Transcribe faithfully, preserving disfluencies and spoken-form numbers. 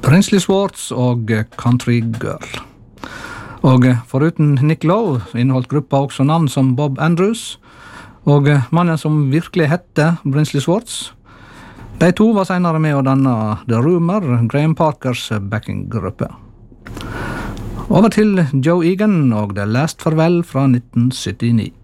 Brinsley Schwartz og Country Girl. Og foruten Nick Lowe inneholdt gruppa også navn som Bob Andrews og mannen som virkelig hette Brinsley Schwartz. De to var senere med å danne The Rumor, Graham Parkers backing-gruppe. Over til Joe Egan og The Last Farewell fra nitten syttini.